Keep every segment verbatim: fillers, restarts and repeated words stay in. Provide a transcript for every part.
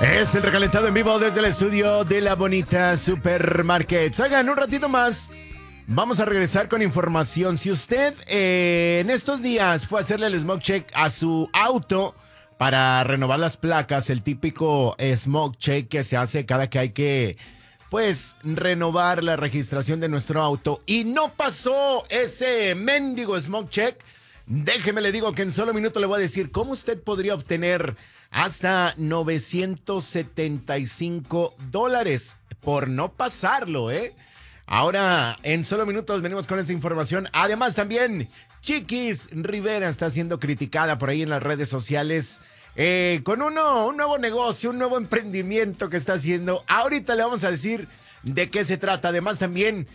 Es el recalentado en vivo desde el estudio de La Bonita Supermarket. Oigan, un ratito más vamos a regresar con información. Si usted eh, en estos días fue a hacerle el smoke check a su auto para renovar las placas, el típico smoke check que se hace cada que hay que, pues, renovar la registración de nuestro auto y no pasó ese mendigo smoke check, déjeme le digo que en solo minuto le voy a decir cómo usted podría obtener hasta novecientos setenta y cinco dólares por no pasarlo, ¿eh? Ahora, en solo minutos venimos con esa información. Además, también, Chiquis Rivera está siendo criticada por ahí en las redes sociales eh, con uno, un nuevo negocio, un nuevo emprendimiento que está haciendo. Ahorita le vamos a decir de qué se trata. Además, también,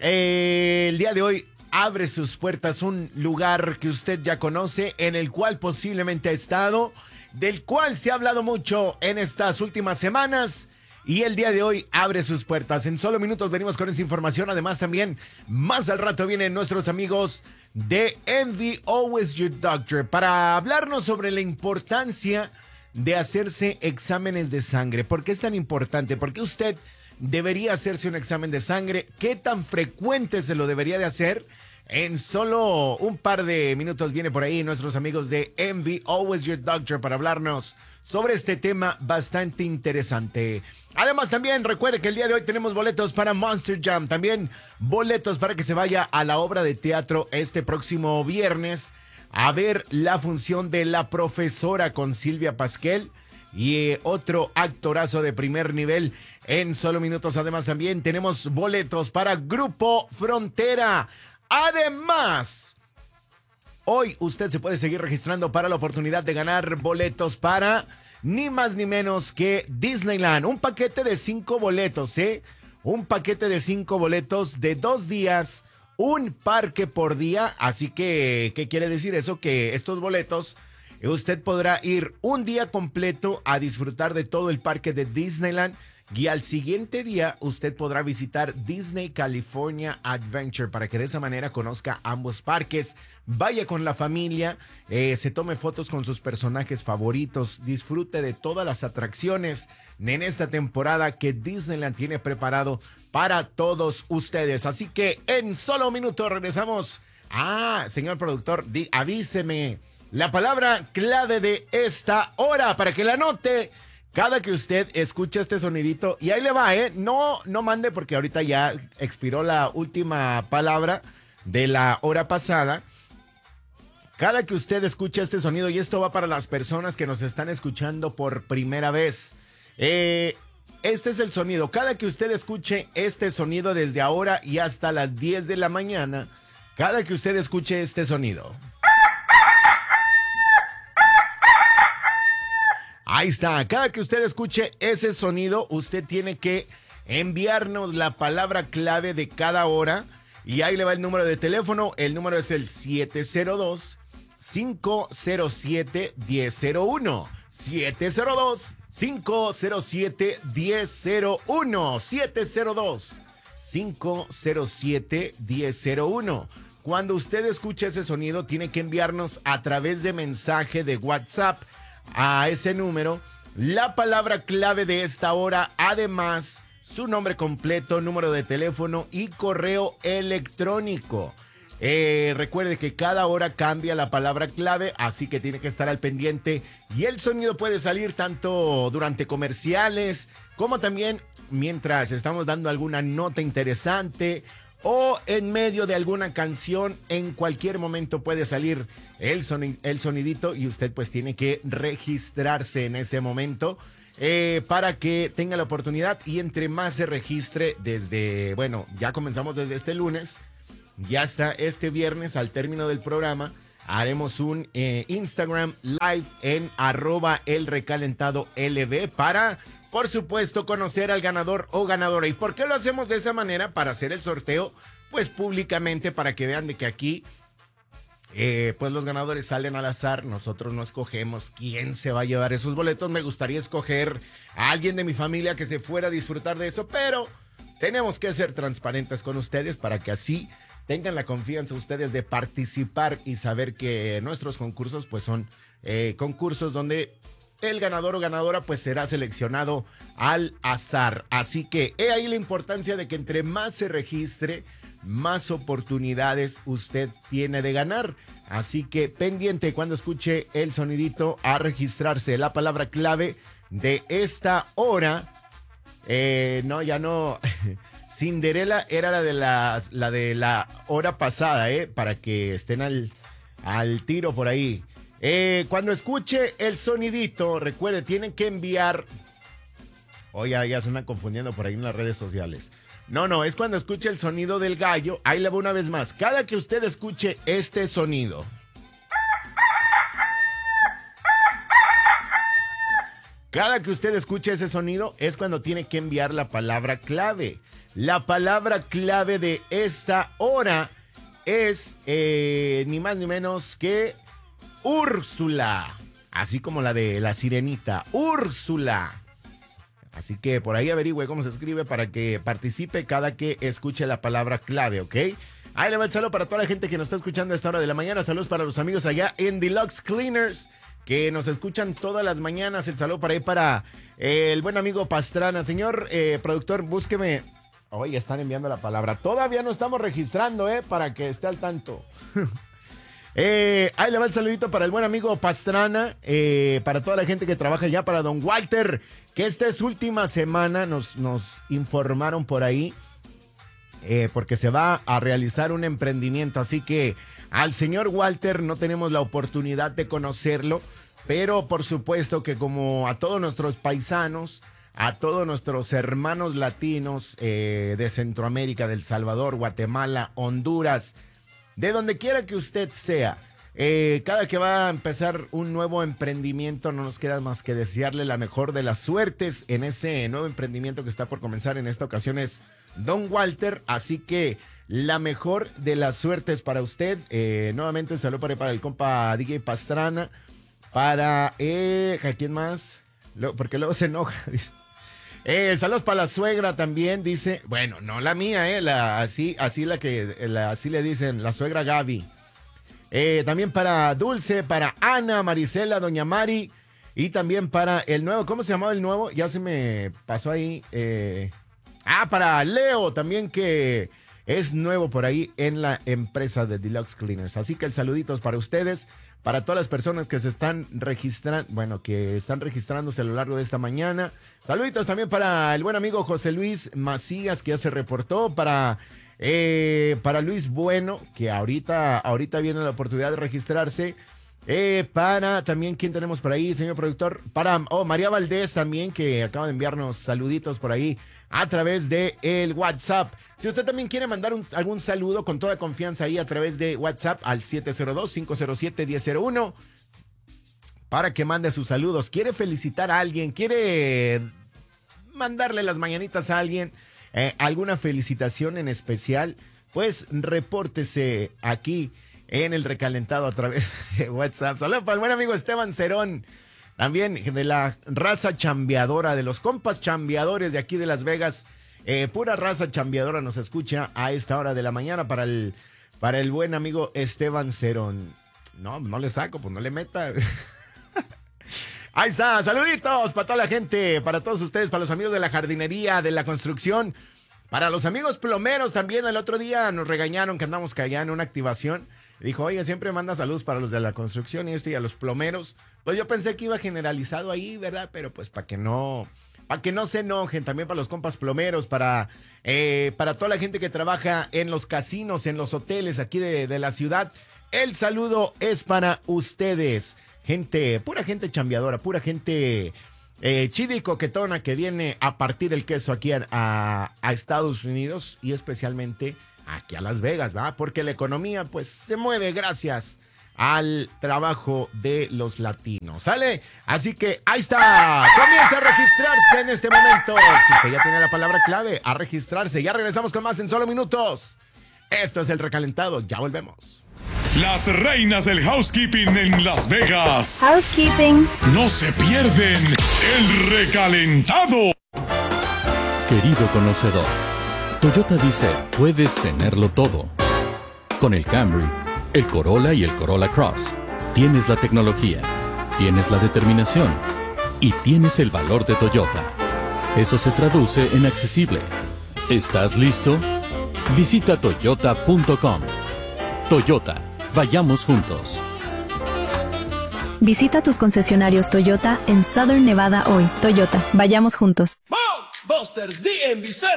eh, el día de hoy abre sus puertas un lugar que usted ya conoce, en el cual posiblemente ha estado, del cual se ha hablado mucho en estas últimas semanas, y el día de hoy abre sus puertas. En solo minutos venimos con esa información. Además, también más al rato vienen nuestros amigos de Envy Always Your Doctor para hablarnos sobre la importancia de hacerse exámenes de sangre. ¿Por qué es tan importante? ¿Por qué usted debería hacerse un examen de sangre? ¿Qué tan frecuente se lo debería de hacer? En solo un par de minutos viene por ahí nuestros amigos de Envy Always Your Doctor para hablarnos sobre este tema bastante interesante. Además, también recuerde que el día de hoy tenemos boletos para Monster Jam. También boletos para que se vaya a la obra de teatro este próximo viernes a ver la función de La Profesora con Silvia Pasquel y eh, otro actorazo de primer nivel. En solo minutos, además, también tenemos boletos para Grupo Frontera. Además, hoy usted se puede seguir registrando para la oportunidad de ganar boletos para ni más ni menos que Disneyland. Un paquete de cinco boletos, ¿eh? Un paquete de cinco boletos de dos días, un parque por día. Así que, ¿qué quiere decir eso? Que estos boletos, usted podrá ir un día completo a disfrutar de todo el parque de Disneyland. Y al siguiente día usted podrá visitar Disney California Adventure para que de esa manera conozca ambos parques, vaya con la familia, eh, se tome fotos con sus personajes favoritos, disfrute de todas las atracciones en esta temporada que Disneyland tiene preparado para todos ustedes. Así que en solo un minuto regresamos. Ah, señor productor, di, avíseme la palabra clave de esta hora para que la anote. Cada que usted escuche este sonidito, y ahí le va, ¿eh? No, no mande porque ahorita ya expiró la última palabra de la hora pasada. Cada que usted escuche este sonido, y esto va para las personas que nos están escuchando por primera vez, eh, este es el sonido. Cada que usted escuche este sonido desde ahora y hasta las diez de la mañana, cada que usted escuche este sonido. Ahí está, cada que usted escuche ese sonido, usted tiene que enviarnos la palabra clave de cada hora y ahí le va el número de teléfono. El número es el siete cero dos, cinco cero siete, uno cero cero uno. siete cero dos, cinco cero siete, uno cero cero uno. siete cero dos, cinco cero siete, uno cero cero uno. Cuando usted escuche ese sonido, tiene que enviarnos a través de mensaje de WhatsApp a ese número la palabra clave de esta hora, además su nombre completo, número de teléfono y correo electrónico. Eh, recuerde que cada hora cambia la palabra clave, así que tiene que estar al pendiente y el sonido puede salir tanto durante comerciales como también mientras estamos dando alguna nota interesante o en medio de alguna canción. En cualquier momento puede salir el, soni- el sonidito y usted pues tiene que registrarse en ese momento eh, para que tenga la oportunidad, y entre más se registre desde, bueno, ya comenzamos desde este lunes, ya hasta este viernes al término del programa, haremos un eh, Instagram Live en arroba el recalentado L V para, por supuesto, conocer al ganador o ganadora. ¿Y por qué lo hacemos de esa manera? Para hacer el sorteo, pues públicamente, para que vean de que aquí, eh, pues los ganadores salen al azar. Nosotros no escogemos quién se va a llevar esos boletos. Me gustaría escoger a alguien de mi familia que se fuera a disfrutar de eso, pero tenemos que ser transparentes con ustedes para que así tengan la confianza ustedes de participar y saber que nuestros concursos pues son eh, concursos donde el ganador o ganadora pues será seleccionado al azar. Así que he ahí la importancia de que entre más se registre, más oportunidades usted tiene de ganar. Así que pendiente cuando escuche el sonidito a registrarse. La palabra clave de esta hora, eh, no, ya no... Cinderella era la de la, la de la hora pasada, ¿eh? Para que estén al, al tiro por ahí. Eh, cuando escuche el sonidito, recuerde, tienen que enviar... Oye, ya, ya se andan confundiendo por ahí en las redes sociales. No, no, es cuando escuche el sonido del gallo. Ahí le va una vez más. Cada que usted escuche este sonido... Cada que usted escuche ese sonido es cuando tiene que enviar la palabra clave. La palabra clave de esta hora es eh, ni más ni menos que Úrsula. Así como la de la sirenita. Úrsula. Así que por ahí averigüe cómo se escribe para que participe cada que escuche la palabra clave, ¿ok? Ahí le va el saludo para toda la gente que nos está escuchando a esta hora de la mañana. Saludos para los amigos allá en Deluxe Cleaners, que nos escuchan todas las mañanas. El saludo para ahí para eh, el buen amigo Pastrana. Señor eh, productor, búsqueme. Oye, están enviando la palabra. Todavía no estamos registrando, ¿eh? Para que esté al tanto. eh, ahí le va el saludito para el buen amigo Pastrana. Eh, para toda la gente que trabaja ya, para don Walter, que esta es última semana. Nos, nos informaron por ahí. Eh, porque se va a realizar un emprendimiento. Así que al señor Walter no tenemos la oportunidad de conocerlo. Pero por supuesto que como a todos nuestros paisanos, a todos nuestros hermanos latinos eh, de Centroamérica, de El Salvador, Guatemala, Honduras, de donde quiera que usted sea, eh, cada que va a empezar un nuevo emprendimiento, no nos queda más que desearle la mejor de las suertes en ese nuevo emprendimiento que está por comenzar. En esta ocasión es don Walter, así que la mejor de las suertes para usted. Eh, nuevamente el saludo para, para el compa D J Pastrana, para, eh, ¿a quién más? Luego, porque luego se enoja. Eh, saludos para la suegra también, dice, bueno, no la mía, eh, la, así, así la que, la, así le dicen, la suegra Gaby. Eh, también para Dulce, para Ana, Marisela, Doña Mari, y también para el nuevo, ¿cómo se llamaba el nuevo? Ya se me pasó ahí. Eh, ah, para Leo también, que es nuevo por ahí en la empresa de Deluxe Cleaners. Así que el saludito es para ustedes, para todas las personas que se están registrando, bueno, que están registrándose a lo largo de esta mañana. Saluditos también para el buen amigo José Luis Macías, que ya se reportó, para... Eh, para Luis Bueno, que ahorita, ahorita viene la oportunidad de registrarse. Eh, para también, ¿quién tenemos por ahí, señor productor? Para oh, María Valdés también, que acaba de enviarnos saluditos por ahí a través de el WhatsApp. Si usted también quiere mandar un, algún saludo con toda confianza ahí a través de WhatsApp al siete cero dos, cinco cero siete, uno cero cero uno para que mande sus saludos. ¿Quiere felicitar a alguien? ¿Quiere mandarle las mañanitas a alguien? Eh, ¿Alguna felicitación en especial? Pues repórtese aquí en el recalentado a través de WhatsApp. Saludos para el buen amigo Esteban Cerón, también de la raza chambeadora, de los compas chambeadores de aquí de Las Vegas. Eh, pura raza chambeadora nos escucha a esta hora de la mañana. Para el, para el buen amigo Esteban Cerón. No, no le saco, pues no le meta. Ahí está, saluditos para toda la gente, para todos ustedes, para los amigos de la jardinería, de la construcción, para los amigos plomeros también. El otro día nos regañaron que andamos callando en una activación. Dijo, oye, siempre manda saludos para los de la construcción y esto y a los plomeros. Pues yo pensé que iba generalizado ahí, ¿verdad? Pero pues para que no, para que no se enojen, también para los compas plomeros, para, eh, para toda la gente que trabaja en los casinos, en los hoteles aquí de, de la ciudad. El saludo es para ustedes. Gente, pura gente chambeadora, pura gente eh, chida y coquetona que viene a partir el queso aquí a, a, a Estados Unidos y especialmente aquí a Las Vegas, ¿va? Porque la economía pues se mueve gracias al trabajo de los latinos, ¿sale? Así que ahí está, comienza a registrarse en este momento. Si usted ya tiene la palabra clave, a registrarse. Ya regresamos con más en solo minutos. Esto es El Recalentado, ya volvemos. Las reinas del housekeeping en Las Vegas. Housekeeping. No se pierden El Recalentado. Querido conocedor, Toyota dice, puedes tenerlo todo. Con el Camry, el Corolla y el Corolla Cross, tienes la tecnología, tienes la determinación y tienes el valor de Toyota. Eso se traduce en accesible. ¿Estás listo? Visita toyota punto com. Toyota, vayamos juntos. Visita tus concesionarios Toyota en Southern Nevada hoy. Toyota, vayamos juntos. Busters D M V Center.